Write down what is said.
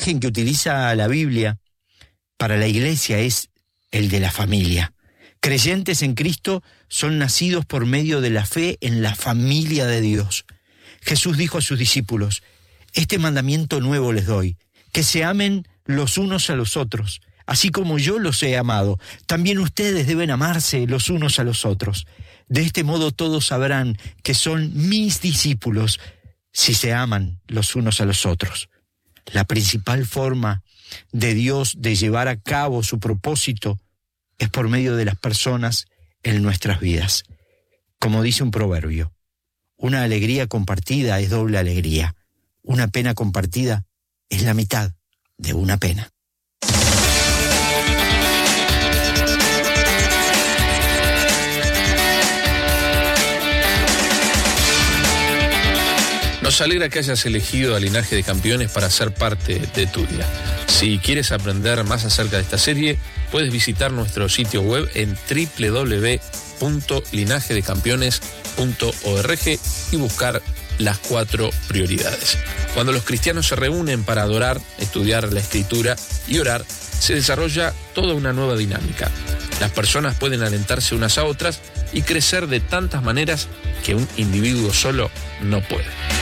imagen que utiliza la Biblia para la iglesia es el de la familia. Creyentes en Cristo son nacidos por medio de la fe en la familia de Dios. Jesús dijo a sus discípulos: este mandamiento nuevo les doy, que se amen los unos a los otros, así como yo los he amado. También ustedes deben amarse los unos a los otros. De este modo todos sabrán que son mis discípulos si se aman los unos a los otros. La principal forma de Dios de llevar a cabo su propósito es por medio de las personas en nuestras vidas. Como dice un proverbio, una alegría compartida es doble alegría. Una pena compartida es la mitad de una pena. Nos alegra que hayas elegido a Linaje de Campeones para ser parte de tu día. Si quieres aprender más acerca de esta serie, puedes visitar nuestro sitio web en www.linagedecampeones.org y buscar las 4 prioridades. Cuando los cristianos se reúnen para adorar, estudiar la Escritura y orar, se desarrolla toda una nueva dinámica. Las personas pueden alentarse unas a otras y crecer de tantas maneras que un individuo solo no puede.